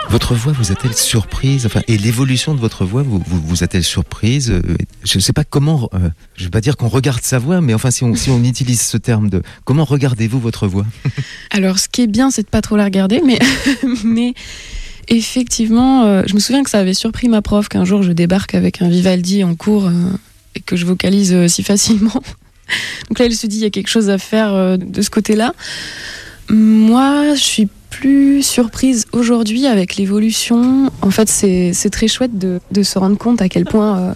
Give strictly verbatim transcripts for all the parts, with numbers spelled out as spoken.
Votre voix vous a-t-elle surprise, enfin, et l'évolution de votre voix vous, vous, vous a-t-elle surprise? Je ne sais pas comment, euh, je ne vais pas dire qu'on regarde sa voix, mais enfin si on, si on utilise ce terme de comment regardez-vous votre voix? Alors ce qui est bien, c'est de pas trop la regarder, mais, mais effectivement, euh, je me souviens que ça avait surpris ma prof qu'un jour je débarque avec un Vivaldi en cours euh, et que je vocalise euh, si facilement. Donc là, elle se dit il y a quelque chose à faire euh, de ce côté-là. Moi, je suis plus surprise aujourd'hui avec l'évolution. En fait, c'est, c'est très chouette de, de se rendre compte à quel point euh,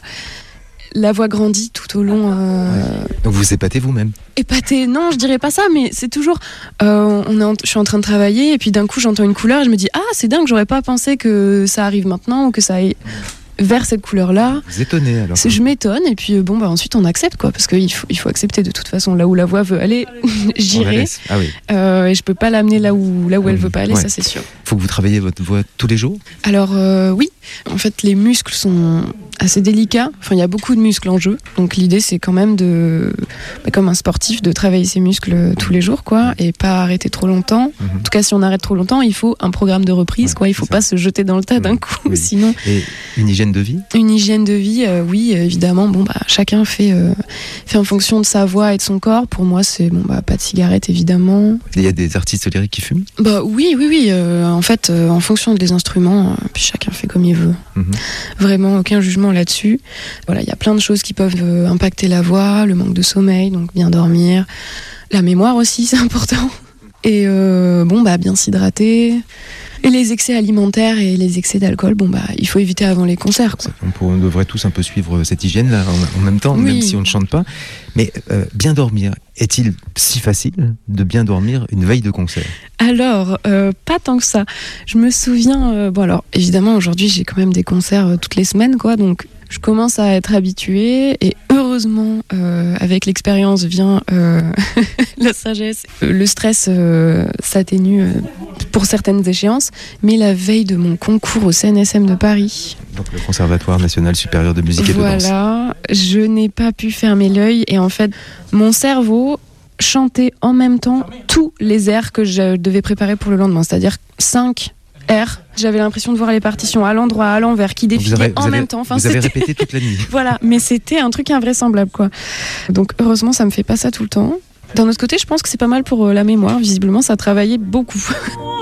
la voix grandit tout au long. Euh... Ouais. Donc vous épatez vous-même? Épaté, non, je dirais pas ça, mais c'est toujours. Euh, on est en, je suis en train de travailler et puis d'un coup j'entends une couleur et je me dis ah c'est dingue, j'aurais pas pensé que ça arrive maintenant ou que ça aille vers cette couleur-là. Vous étonnez alors? C'est, je m'étonne et puis bon bah ensuite on accepte quoi, parce qu'il faut il faut accepter de toute façon là où la voix veut aller, j'irai. Ah oui. Euh, et je peux pas l'amener là où là où elle veut pas aller, ouais. Ça c'est sûr. Faut que vous travailliez votre voix tous les jours? Alors euh, oui, en fait les muscles sont assez délicats. Enfin il y a beaucoup de muscles en jeu, donc l'idée c'est quand même de, bah, comme un sportif, de travailler ses muscles tous les jours quoi, et pas arrêter trop longtemps. Mm-hmm. En tout cas si on arrête trop longtemps, il faut un programme de reprise ouais, quoi. Il faut pas se jeter dans le tas ouais. d'un coup, oui. Sinon. Et une hygiène de vie? Une hygiène de vie, euh, oui, évidemment. Bon, bah, chacun fait, euh, fait en fonction de sa voix et de son corps. Pour moi, c'est bon, bah, pas de cigarette, évidemment. Il y a des artistes lyriques qui fument? Bah oui, oui, oui. Euh, en fait, euh, en fonction des instruments, euh, puis chacun fait comme il veut. Mm-hmm. Vraiment, aucun jugement là-dessus. Voilà, il y a plein de choses qui peuvent euh, impacter la voix, le manque de sommeil, donc bien dormir, la mémoire aussi, c'est important. Et euh, bon, bah, bien s'hydrater. Et les excès alimentaires et les excès d'alcool, bon bah il faut éviter avant les concerts, quoi. On, peut, on devrait tous un peu suivre cette hygiène-là en, en même temps, oui. Même si on ne chante pas. Mais euh, bien dormir, est-il si facile de bien dormir une veille de concert? Alors, euh, pas tant que ça. Je me souviens, euh, bon alors évidemment aujourd'hui j'ai quand même des concerts euh, toutes les semaines, quoi, donc je commence à être habituée et heureusement, euh, avec l'expérience vient euh, la sagesse. Le stress euh, s'atténue euh, pour certaines échéances, mais la veille de mon concours au C N S M de Paris. Donc le Conservatoire National Supérieur de Musique et voilà, de Danse. Voilà, je n'ai pas pu fermer l'œil et en fait, mon cerveau chantait en même temps tous les airs que je devais préparer pour le lendemain, c'est-à-dire cinq R. J'avais l'impression de voir les partitions à l'endroit, à l'envers, qui défilaient avez, en avez, même temps. Enfin, vous avez répété toute la nuit. Voilà, mais c'était un truc invraisemblable, quoi. Donc heureusement, ça me fait pas ça tout le temps. D'un autre côté, je pense que c'est pas mal pour la mémoire. Visiblement, ça travaillait beaucoup.